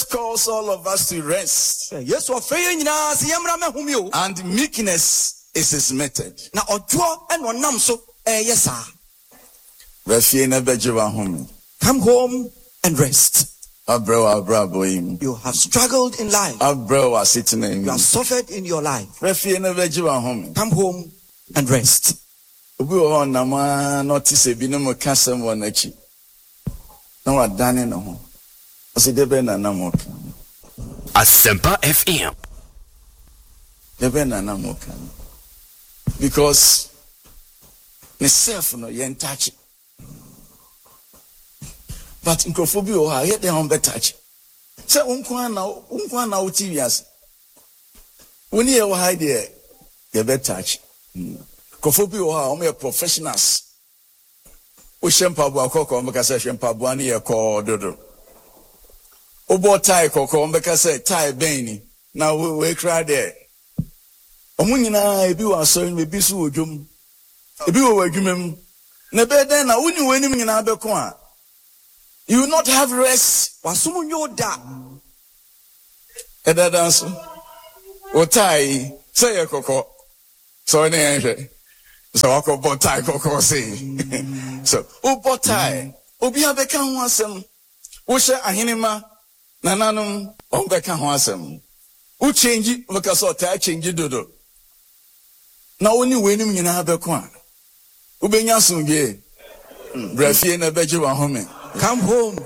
calls all of us to rest. And meekness is his method. Come home and rest. You have struggled in life. You have suffered in your life. Come home and rest. Asempa FM. Because myself no yen touch. But in Krofobio, I hate them better touch. Say unkwana utivias. When you hide there, you better touch. Krofobio are professionals. We shempa buako because shempa buani ya ko dodo. Obo tai koko because tai beni. Now we cry there. Omunyina ebi wa so ebi so odwom. Ebi wo adwumam. Na be den na woni wanim nyina beko a. You will not have rest. Wasumunyo da. Eda dance. Otai say koko. So ne enhwe. So wako botai koko say. So obotai. Obi abeka ho asem. Wo hye ahenema nananom onbeka ho asem. Wo change because otai change dodo. Na oni wenim nyina beko a. Wo benya songe. Brafie na beje wa home. Come home